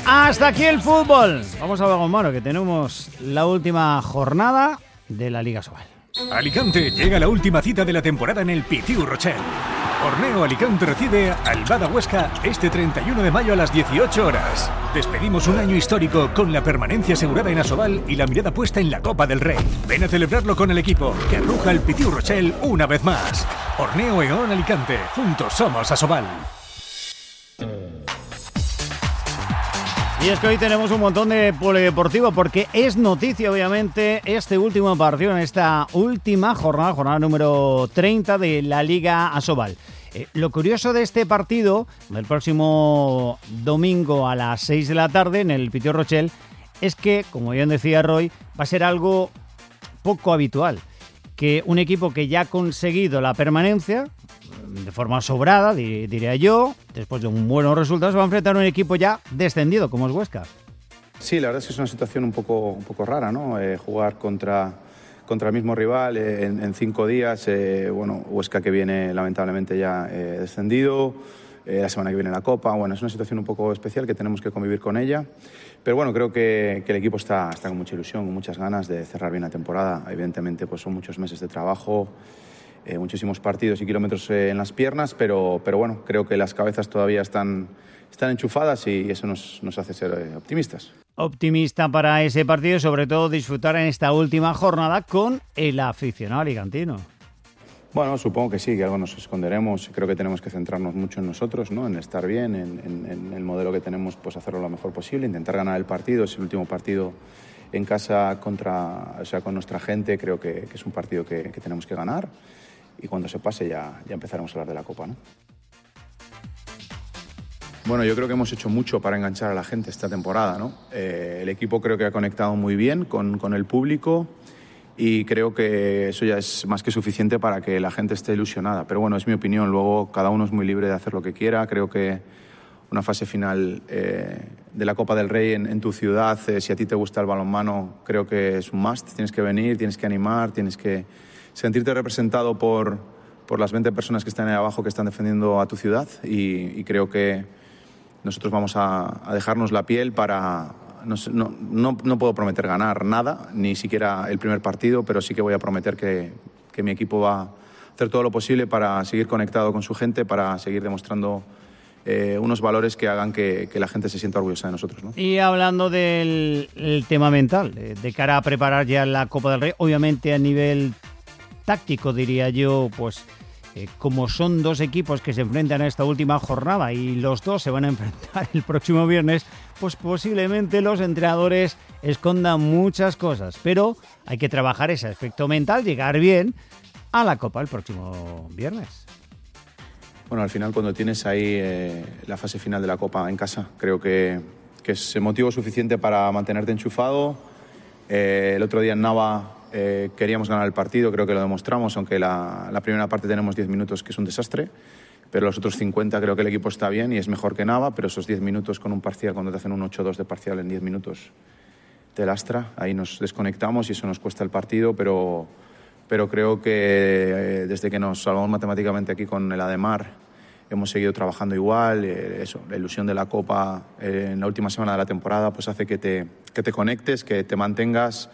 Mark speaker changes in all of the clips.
Speaker 1: Hasta aquí el fútbol. Vamos a Balonmano, que tenemos la última jornada de la Liga Sobal.
Speaker 2: Alicante llega la última cita de la temporada en el Pitiu Rochelle. Orneo Alicante recibe al Bada Huesca este 31 de mayo a las 18 horas. Despedimos un año histórico con la permanencia asegurada en Asobal y la mirada puesta en la Copa del Rey. Ven a celebrarlo con el equipo que arruja el Pitiu Rochelle una vez más. Orneo Eón Alicante, juntos somos Asobal.
Speaker 1: Y es que hoy tenemos un montón de polideportivo porque es noticia, obviamente, este último partido en esta última jornada número 30 de la Liga Asobal. Lo curioso de este partido, del próximo domingo a las 6 de la tarde en el Pitiu Rochelle, es que, como bien decía Roy, va a ser algo poco habitual. Que un equipo que ya ha conseguido la permanencia, de forma sobrada, diría yo, después de un buen resultado, se va a enfrentar a un equipo ya descendido, como es Huesca.
Speaker 3: Sí, la verdad es que es una situación un poco rara, ¿no? Jugar contra el mismo rival en 5 días. Huesca que viene lamentablemente ya descendido, la semana que viene la Copa. Bueno, es una situación un poco especial que tenemos que convivir con ella. Pero bueno, creo que el equipo está con mucha ilusión, con muchas ganas de cerrar bien la temporada. Evidentemente, pues son muchos meses de trabajo, muchísimos partidos y kilómetros en las piernas, pero bueno, creo que las cabezas todavía están enchufadas y eso nos hace ser optimistas.
Speaker 1: Optimista para ese partido y sobre todo disfrutar en esta última jornada con el aficionado alicantino.
Speaker 3: Bueno, supongo que sí, que algo nos esconderemos. Creo que tenemos que centrarnos mucho en nosotros, ¿no? En estar bien, en el modelo que tenemos, pues hacerlo lo mejor posible, intentar ganar el partido. Es el último partido en casa con nuestra gente. Creo que es un partido que tenemos que ganar y cuando se pase ya empezaremos a hablar de la Copa, ¿no? Bueno, yo creo que hemos hecho mucho para enganchar a la gente esta temporada, ¿no? El equipo creo que ha conectado muy bien con el público y creo que eso ya es más que suficiente para que la gente esté ilusionada. Pero bueno, es mi opinión. Luego cada uno es muy libre de hacer lo que quiera. Creo que una fase final de la Copa del Rey en tu ciudad, si a ti te gusta el balonmano, creo que es un must. Tienes que venir, tienes que animar, tienes que sentirte representado por las 20 personas que están ahí abajo que están defendiendo a tu ciudad y creo que nosotros vamos a dejarnos la piel para... No puedo prometer ganar nada, ni siquiera el primer partido, pero sí que voy a prometer que mi equipo va a hacer todo lo posible para seguir conectado con su gente, para seguir demostrando unos valores que hagan que la gente se sienta orgullosa de nosotros, ¿no?
Speaker 1: Y hablando del tema mental, de cara a preparar ya la Copa del Rey, obviamente a nivel táctico, diría yo, pues como son dos equipos que se enfrentan a esta última jornada y los dos se van a enfrentar el próximo viernes, pues posiblemente los entrenadores escondan muchas cosas, pero hay que trabajar ese aspecto mental, llegar bien a la Copa el próximo viernes.
Speaker 3: Bueno, al final cuando tienes ahí la fase final de la Copa en casa, creo que es motivo suficiente para mantenerte enchufado. El otro día en Nava queríamos ganar el partido, creo que lo demostramos, aunque la primera parte tenemos 10 minutos que es un desastre, pero los otros 50 creo que el equipo está bien y es mejor que Nava, pero esos 10 minutos con un parcial, cuando te hacen un 8-2 de parcial en 10 minutos, te lastra, ahí nos desconectamos y eso nos cuesta el partido, pero creo que desde que nos salvamos matemáticamente aquí con el Ademar hemos seguido trabajando igual. La ilusión de la Copa en la última semana de la temporada pues hace que te conectes, que te mantengas.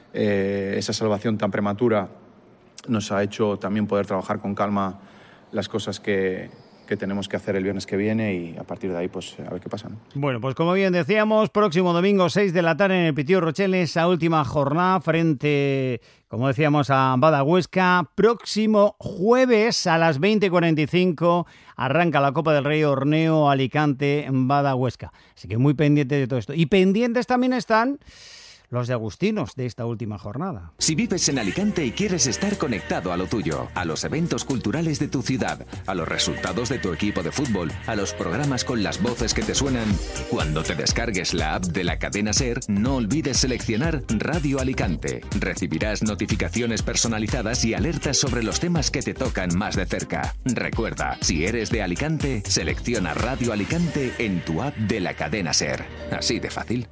Speaker 3: Esa salvación tan prematura nos ha hecho también poder trabajar con calma las cosas que tenemos que hacer el viernes que viene y a partir de ahí pues a ver qué pasa, ¿no?
Speaker 1: Bueno, pues como bien decíamos, próximo domingo 6 de la tarde en el Pitiu Rochelle, esa última jornada frente, como decíamos, a Bada Huesca. Próximo jueves a las 20:45 arranca la Copa del Rey, Orneo Alicante en Bada Huesca. Así que muy pendientes de todo esto. Y pendientes también están los de agustinos de esta última jornada.
Speaker 4: Si vives en Alicante y quieres estar conectado a lo tuyo, a los eventos culturales de tu ciudad, a los resultados de tu equipo de fútbol, a los programas con las voces que te suenan, cuando te descargues la app de la cadena SER, no olvides seleccionar Radio Alicante. Recibirás notificaciones personalizadas y alertas sobre los temas que te tocan más de cerca. Recuerda, si eres de Alicante, selecciona Radio Alicante en tu app de la cadena SER. Así de fácil.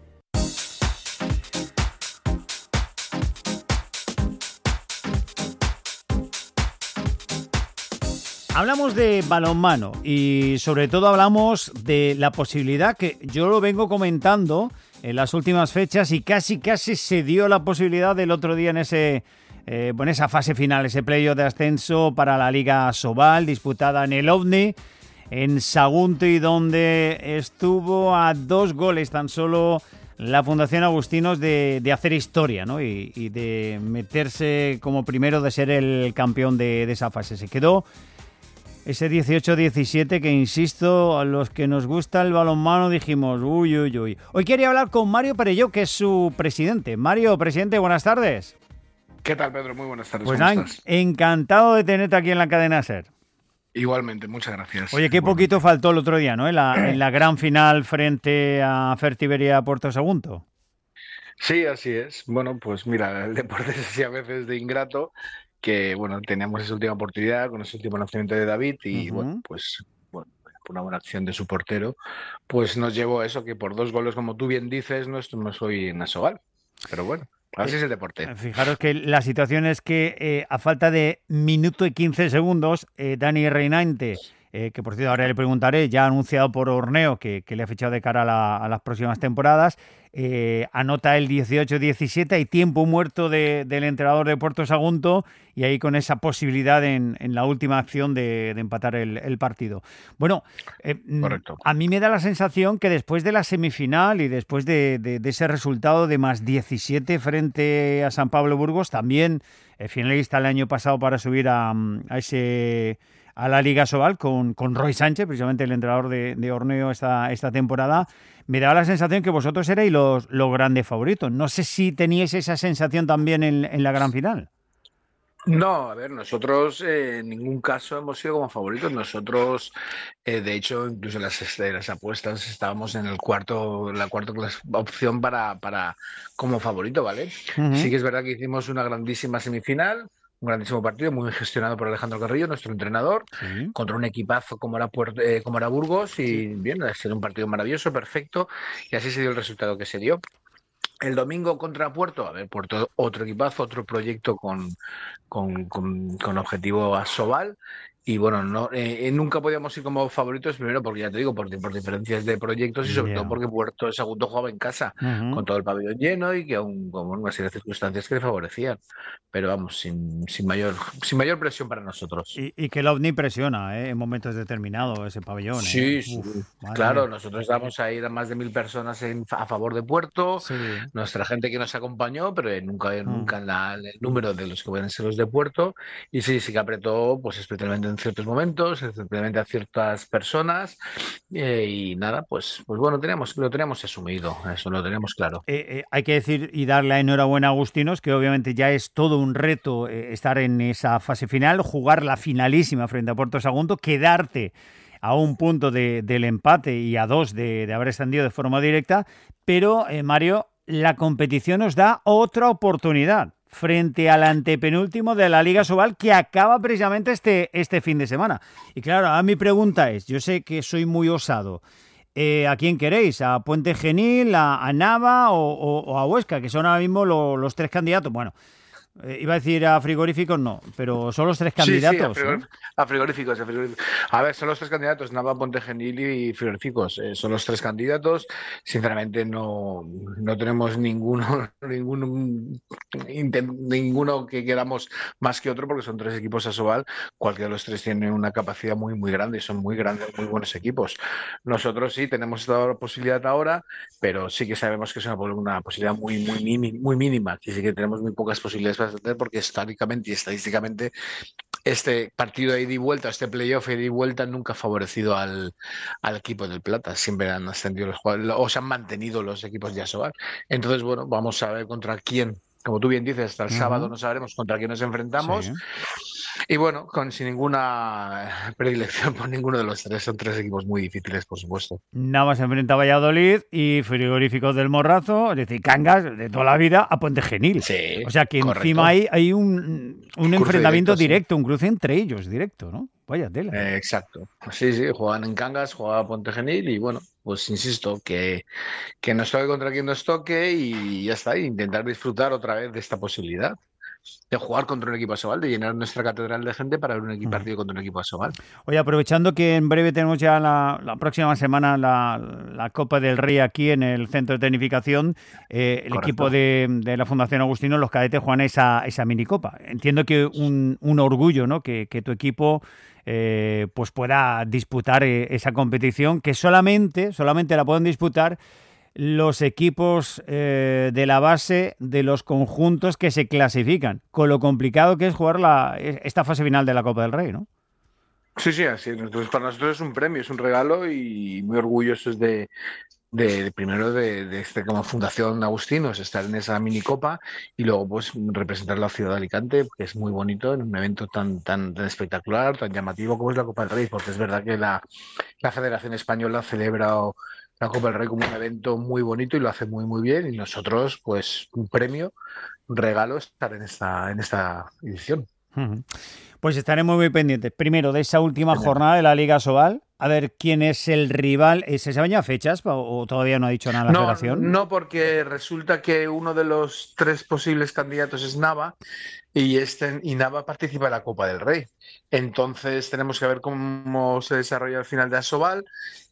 Speaker 1: Hablamos de balonmano y sobre todo hablamos de la posibilidad que yo lo vengo comentando en las últimas fechas y casi se dio la posibilidad del otro día en esa fase final, ese playoff de ascenso para la Liga Asobal disputada en el OVNI, en Sagunto, donde estuvo a 2 goles tan solo la Fundación Agustinos de hacer historia, ¿no? y de meterse como primero, de ser el campeón de esa fase. Se quedó ese 18-17 que, insisto, a los que nos gusta el balonmano dijimos, uy. Hoy quería hablar con Mario Perelló, que es su presidente. Mario, presidente, buenas tardes.
Speaker 5: ¿Qué tal, Pedro? Muy buenas tardes.
Speaker 1: Pues
Speaker 5: ¿Cómo estás?
Speaker 1: Encantado de tenerte aquí en la cadena SER.
Speaker 5: Igualmente, muchas gracias.
Speaker 1: Oye, qué poquito faltó el otro día, ¿no? En la gran final frente a Fertiberia Puerto Sagunto.
Speaker 5: Sí, así es. Bueno, pues mira, el deporte es así a veces de ingrato, que bueno, teníamos esa última oportunidad con ese último lanzamiento de David y bueno, por una buena acción de su portero, pues nos llevó a eso, que por 2 goles, como tú bien dices, no estuvimos hoy en Asobal. Pero bueno, así es el deporte.
Speaker 1: Fijaros que la situación es que a falta de minuto y 15 segundos, Dani Reinante, que por cierto ahora le preguntaré, ya ha anunciado por Orneo que le ha fichado de cara a las próximas temporadas, anota el 18-17, hay tiempo muerto del entrenador de Puerto Sagunto y ahí con esa posibilidad en la última acción de empatar el partido. Bueno,
Speaker 5: Correcto.
Speaker 1: A mí me da la sensación que después de la semifinal y después de ese resultado de más 17 frente a San Pablo Burgos, también finalista el año pasado para subir a la Liga Asobal con Roy Sánchez, precisamente el entrenador de Orneo esta temporada, me daba la sensación que vosotros erais los grandes favoritos. No sé si teníais esa sensación también en la gran final.
Speaker 5: No, a ver, nosotros en ningún caso hemos sido como favoritos. Nosotros, de hecho, incluso en las apuestas estábamos en la cuarta opción para como favorito, ¿vale?
Speaker 1: Uh-huh.
Speaker 5: Sí que es verdad que hicimos una grandísima semifinal, un grandísimo partido, muy gestionado por Alejandro Carrillo, nuestro entrenador,
Speaker 1: Sí.
Speaker 5: contra un equipazo como era Burgos, y bien, ha sido un partido maravilloso, perfecto, y así se dio el resultado que se dio. El domingo contra Puerto, a ver, Puerto, otro equipazo, otro proyecto con objetivo Asobal. Y bueno, nunca podíamos ir como favoritos, primero porque ya te digo, por diferencias de proyectos y sobre todo porque Puerto Sagunto jugaba en casa, con todo el pabellón lleno y que aún con una serie de circunstancias que le favorecían. Pero vamos, sin mayor presión para nosotros.
Speaker 1: Y que el OVNI presiona en momentos determinados ese pabellón.
Speaker 5: Sí, claro,
Speaker 1: mía.
Speaker 5: nosotros damos a ir a más de 1000 personas a favor de Puerto,
Speaker 1: Sí.
Speaker 5: nuestra gente que nos acompañó, pero nunca en el número de los que pueden ser los de Puerto. Y sí que apretó, pues especialmente en ciertos momentos, especialmente a ciertas personas. Y nada, pues bueno, lo teníamos asumido, eso lo teníamos claro.
Speaker 1: Hay que decir y darle enhorabuena a Agustinos, que obviamente ya es todo un reto estar en esa fase final, jugar la finalísima frente a Puerto Sagunto, quedarte a un punto del empate y a 2 de haber ascendido de forma directa, pero Mario, la competición nos da otra oportunidad frente al antepenúltimo de la Liga Asobal, que acaba precisamente este fin de semana. Y claro, ahora mi pregunta es, yo sé que soy muy osado, ¿a quién queréis? ¿A Puente Genil, a Nava o a Huesca, que son ahora mismo los 3 candidatos? Bueno, iba a decir a frigoríficos, no, pero son los 3 candidatos.
Speaker 5: Sí, a frigoríficos. A ver, son los 3 candidatos, Nava, Puente Genil y frigoríficos. Son los 3 candidatos. Sinceramente no tenemos ninguno que queramos más que otro, porque son 3 equipos Asobal. Cualquiera de los 3 tiene una capacidad muy, muy grande y son muy grandes, muy buenos equipos. Nosotros sí tenemos esta posibilidad ahora, pero sí que sabemos que es una posibilidad muy, muy mínima, y sí que tenemos muy pocas posibilidades para ascender, porque históricamente y estadísticamente este partido de ida y vuelta, este playoff de ida y vuelta nunca ha favorecido al equipo del Plata. Siempre han ascendido los jugadores, o se han mantenido los equipos de Asobal. Entonces, bueno, vamos a ver contra quién. Como tú bien dices, hasta el sábado no sabremos contra quién nos enfrentamos.
Speaker 1: Sí.
Speaker 5: Y bueno, sin ninguna predilección por ninguno de los 3. Son 3 equipos muy difíciles, por supuesto.
Speaker 1: Nava se enfrenta a Valladolid y Frigoríficos del Morrazo, es decir, Cangas de toda la vida, a Puente Genil.
Speaker 5: Sí,
Speaker 1: o sea que
Speaker 5: correcto.
Speaker 1: Encima hay un enfrentamiento directo,
Speaker 5: sí.
Speaker 1: un cruce entre ellos directo, ¿no? Vaya tela.
Speaker 5: Exacto. Sí, juegan en Cangas, juega a Puente Genil y bueno, pues insisto, que nos toque contra quien nos toque y ya está, intentar disfrutar otra vez de esta posibilidad. de jugar contra un equipo Asobal, de llenar nuestra catedral de gente para ver un partido contra un equipo Asobal.
Speaker 1: Oye, aprovechando que en breve tenemos ya la próxima semana la Copa del Rey aquí en el centro de tecnificación, el
Speaker 5: Correcto.
Speaker 1: equipo de la Fundación Agustino, los cadetes, juegan esa minicopa. Entiendo que un orgullo, ¿no? Que tu equipo pues pueda disputar esa competición, que solamente la pueden disputar los equipos de la base de los conjuntos que se clasifican, con lo complicado que es jugar esta fase final de la Copa del Rey, ¿no?
Speaker 5: Sí, sí, así es. Entonces, para nosotros es un premio, es un regalo y muy orgullosos primero de este como Fundación Agustinos, estar en esa minicopa y luego pues representar la ciudad de Alicante, que es muy bonito en un evento tan espectacular, tan llamativo como es la Copa del Rey, porque es verdad que la Federación Española celebra la Copa del Rey como un evento muy bonito y lo hace muy muy bien, y nosotros pues un premio, un regalo estar en esta edición.
Speaker 1: Uh-huh. Pues estaremos muy pendientes. Primero, de esa última jornada de la Liga Asobal, a ver quién es el rival. ¿Se saben ya fechas o todavía no ha dicho nada la Federación?
Speaker 5: No, porque resulta que uno de los 3 posibles candidatos es Nava y Nava participa en la Copa del Rey. Entonces tenemos que ver cómo se desarrolla el final de Asobal,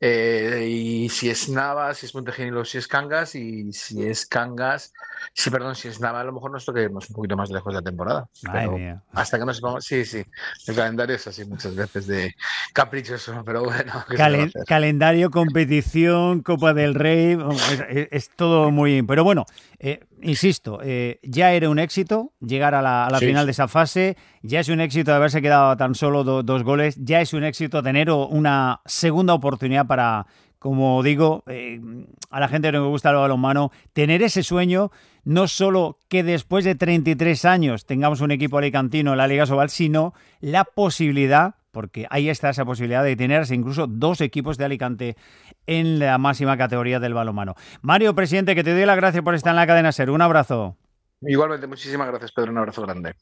Speaker 5: y si es Nava, si es Montegenilo, si es Cangas, y si es Cangas, si es Nava, a lo mejor nos toca irnos un poquito más lejos de la temporada.
Speaker 1: Madre mía.
Speaker 5: Hasta que no sepamos, sí, el calendario es así muchas veces de caprichoso, pero bueno.
Speaker 1: Calendario, competición, Copa del Rey, es todo muy... Pero bueno, insisto, ya era un éxito llegar a la final de esa fase, ya es un éxito de haberse quedado tan solo 2 goles, ya es un éxito tener una segunda oportunidad para, como digo, a la gente que nos gusta el balonmano, tener ese sueño, no solo que después de 33 años tengamos un equipo alicantino en la Liga Asobal, sino la posibilidad, porque ahí está esa posibilidad de tener incluso 2 equipos de Alicante en la máxima categoría del balonmano. Mario, presidente, que te doy las gracias por estar en la cadena SER. Un abrazo.
Speaker 5: Igualmente, muchísimas gracias, Pedro. Un abrazo grande.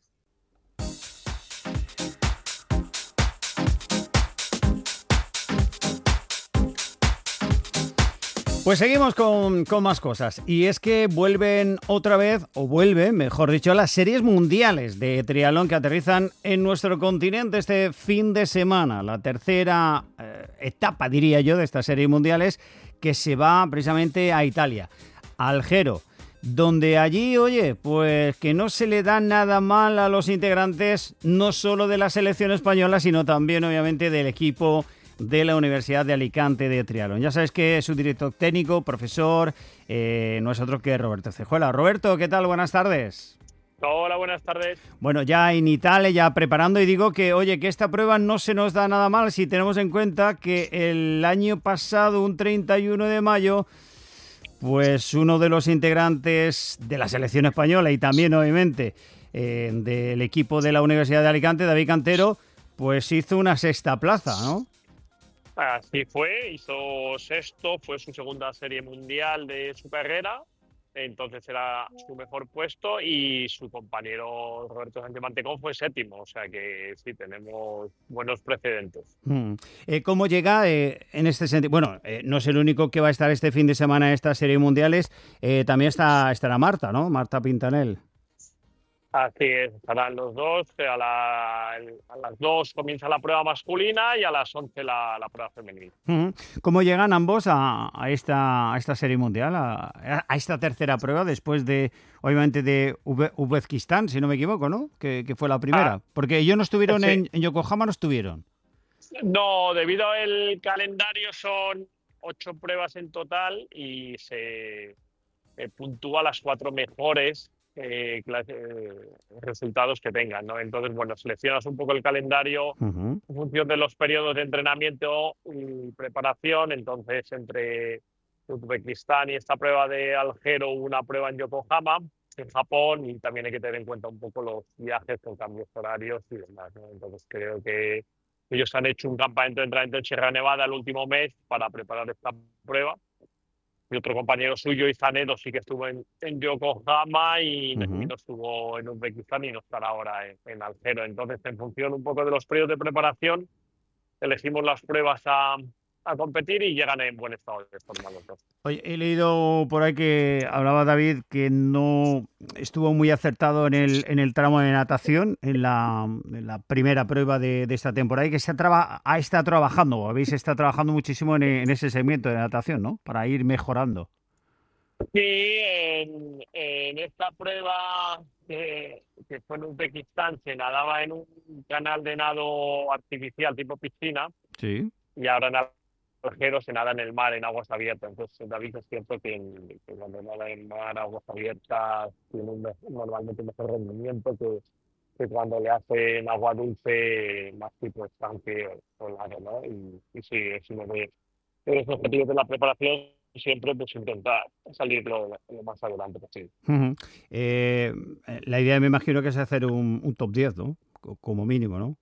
Speaker 1: Pues seguimos con más cosas, y es que vuelven otra vez, o vuelven, mejor dicho, las series mundiales de triatlón que aterrizan en nuestro continente este fin de semana. La tercera etapa, diría yo, de estas series mundiales, que se va precisamente a Italia, a Alghero, donde allí, oye, pues que no se le da nada mal a los integrantes, no solo de la selección española, sino también, obviamente, del equipo de la Universidad de Alicante de triatlón. Ya sabes que su director técnico, profesor, no es otro que Roberto Cejuela. Roberto, ¿qué tal? Buenas tardes.
Speaker 6: Hola, buenas tardes.
Speaker 1: Bueno, ya en Italia, ya preparando, y digo que, oye, que esta prueba no se nos da nada mal si tenemos en cuenta que el año pasado, un 31 de mayo, pues uno de los integrantes de la selección española y también, obviamente, del equipo de la Universidad de Alicante, David Cantero, pues hizo una 6ª plaza, ¿no?
Speaker 6: Así fue, hizo 6º, fue su segunda serie mundial de su carrera, entonces era su mejor puesto, y su compañero Roberto Sánchez Mantecón fue 7º, o sea que sí, tenemos buenos precedentes.
Speaker 1: ¿Cómo llega en este sentido? Bueno, no es el único que va a estar este fin de semana en estas series mundiales, también estará Marta, ¿no? Marta Pintanel.
Speaker 6: Así es, estarán los dos. A las 2 comienza la prueba masculina y a las 11 la prueba femenina.
Speaker 1: ¿Cómo llegan ambos a esta serie mundial, a esta tercera prueba, después de, obviamente, de Uzbekistán, si no me equivoco, ¿no? Que fue la primera. Porque ellos no estuvieron en Yokohama, no estuvieron.
Speaker 6: No, debido al calendario son 8 pruebas en total y se puntúa las 4 mejores resultados que tengan, ¿no? Entonces, bueno, seleccionas un poco el calendario en función de los periodos de entrenamiento y preparación. Entonces, entre Uzbekistán y esta prueba de Alghero, una prueba en Yokohama, en Japón, y también hay que tener en cuenta un poco los viajes con cambios horarios y demás, ¿no? Entonces, creo que ellos han hecho un campamento de entrenamiento en Sierra Nevada el último mes para preparar esta prueba. Y otro compañero suyo, Izanedo, sí que estuvo en Yokohama y no estuvo en Uzbekistán y no estará ahora en Alghero. Entonces, en función un poco de los periodos de preparación, elegimos las pruebas a a competir y llegan en buen estado de forma los dos.
Speaker 1: Oye, he leído por ahí que hablaba David que no estuvo muy acertado en el tramo de natación, en la primera prueba de esta temporada, y que está trabajando, o habéis estado trabajando muchísimo en ese segmento de natación, ¿no? Para ir mejorando.
Speaker 6: Sí, en esta prueba que fue en Uzbekistán, se nadaba en un canal de nado artificial tipo piscina.
Speaker 1: Sí.
Speaker 6: Y ahora en Algero se nada en el mar, en aguas abiertas. Entonces, David, es cierto que cuando nada en el mar, aguas abiertas, tiene normalmente un mejor rendimiento que cuando le hacen agua dulce, más tipo estanque o lago, ¿no? Y sí, es uno de los objetivos de la preparación, siempre pues intentar salir lo más adelante posible.
Speaker 1: Uh-huh. La idea, me imagino, que es hacer un top 10, ¿no? Como mínimo, ¿no?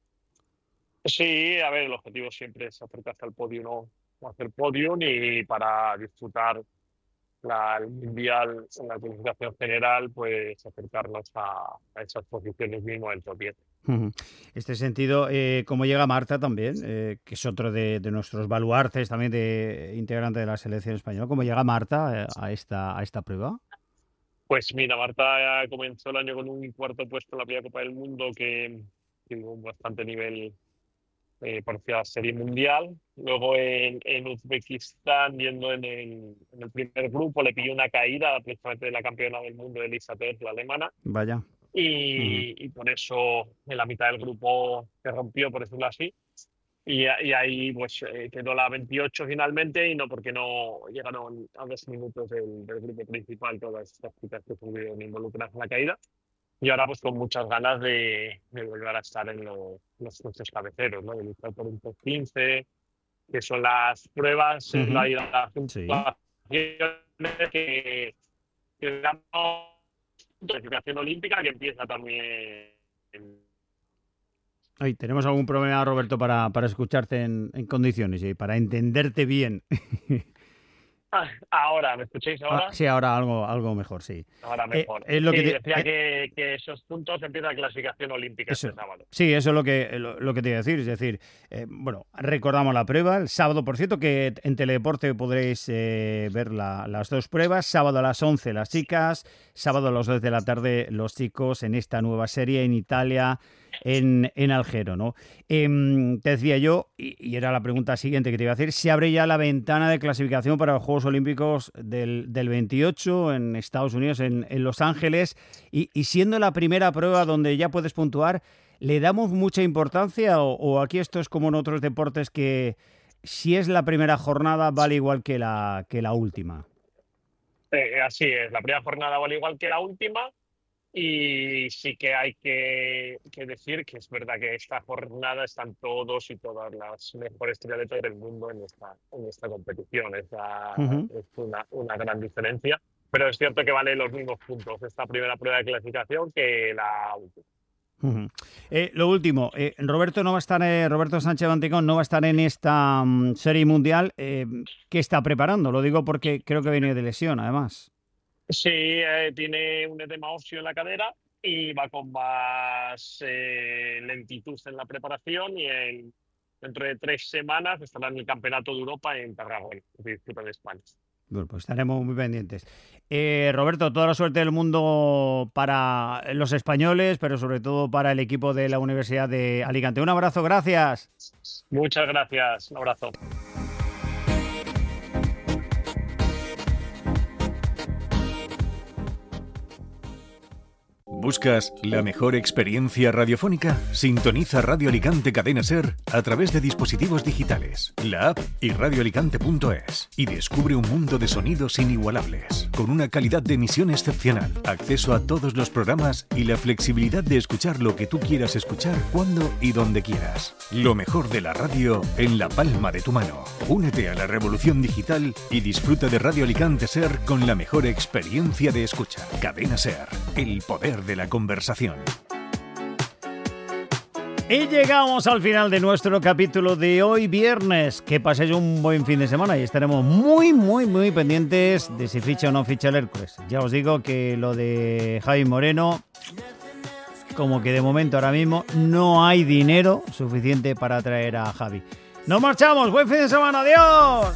Speaker 6: Sí, a ver, el objetivo siempre es acercarse al podio, ¿no? Hacer podium, y para disfrutar el Mundial en la clasificación general, pues acercarnos a esas posiciones mínimo del top 10.
Speaker 1: En este sentido, ¿cómo llega Marta también? Que es otro de nuestros baluartes también de integrante de la selección española. ¿Cómo llega Marta a esta prueba?
Speaker 6: Pues mira, Marta comenzó el año con un cuarto puesto en la primera Copa del Mundo, que tuvo un bastante nivel parecía serie mundial. Luego en Uzbekistán, yendo en el primer grupo, le pilló una caída precisamente de la campeona del mundo, Elisa Terz, la alemana.
Speaker 1: Vaya.
Speaker 6: Y por eso en la mitad del grupo se rompió, por decirlo así. Y ahí pues quedó la 28 finalmente, y no porque no llegaron a 2 minutos del grupo principal todas estas chicas que estuvieron involucradas en la caída. Y ahora pues con muchas ganas de volver a estar en los puestos cabeceros, ¿no? De luchar por un top 15, que son las pruebas, las puntuaciones que damos clasificación olímpica, que empieza también.
Speaker 1: Ay, tenemos algún problema, Roberto, para escucharte en condiciones y para entenderte bien.
Speaker 6: Ahora, ¿me escucháis ahora?
Speaker 1: Sí, ahora algo mejor, sí.
Speaker 6: Ahora mejor.
Speaker 1: Es lo
Speaker 6: sí,
Speaker 1: que
Speaker 6: decía que esos puntos empieza la clasificación olímpica este sábado.
Speaker 1: Sí, eso es lo que te iba a decir. Es decir, bueno, recordamos la prueba. El sábado, por cierto, que en Teledeporte podréis ver las dos pruebas. Sábado a las 11 las chicas, sábado a las 2 de la tarde los chicos, en esta nueva serie en Italia, en Algero, ¿no? Te decía yo, y era la pregunta siguiente que te iba a hacer, ¿se abre ya la ventana de clasificación para los Juegos Olímpicos del 28 en Estados Unidos, en Los Ángeles? Y siendo la primera prueba donde ya puedes puntuar, ¿le damos mucha importancia o aquí esto es como en otros deportes que si es la primera jornada vale igual que la última?
Speaker 6: Así es, la primera jornada vale igual que la última. Y sí que hay que decir que es verdad que esta jornada están todos y todas las mejores triatletas del mundo en esta competición. Es una gran diferencia. Pero es cierto que vale los mismos puntos esta primera prueba de clasificación que la última.
Speaker 1: Lo último, Roberto Sánchez Banticón no va a estar en esta serie mundial. ¿Qué está preparando? Lo digo porque creo que viene de lesión, además.
Speaker 6: Sí, tiene un edema óseo en la cadera y va con más lentitud en la preparación, y dentro de 3 semanas estará en el Campeonato de Europa en Tarragona, en España.
Speaker 1: Bueno, pues estaremos muy pendientes. Roberto, toda la suerte del mundo para los españoles, pero sobre todo para el equipo de la Universidad de Alicante. Un abrazo, gracias.
Speaker 6: Muchas gracias, un abrazo.
Speaker 2: ¿Buscas la mejor experiencia radiofónica? Sintoniza Radio Alicante Cadena SER a través de dispositivos digitales, la app y radioalicante.es, y descubre un mundo de sonidos inigualables, con una calidad de emisión excepcional, acceso a todos los programas y la flexibilidad de escuchar lo que tú quieras escuchar cuando y donde quieras. Lo mejor de la radio en la palma de tu mano. Únete a la revolución digital y disfruta de Radio Alicante SER con la mejor experiencia de escucha. Cadena SER, el poder de la conversación.
Speaker 1: Y llegamos al final de nuestro capítulo de hoy viernes. Que paséis un buen fin de semana y estaremos muy, muy, muy pendientes de si ficha o no ficha el Hércules. Ya os digo que lo de Javi Moreno, como que de momento ahora mismo no hay dinero suficiente para traer a Javi. Nos marchamos, buen fin de semana, adiós.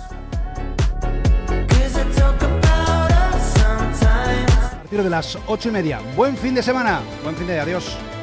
Speaker 7: A partir de las 8:30, buen fin de semana, buen fin de adiós.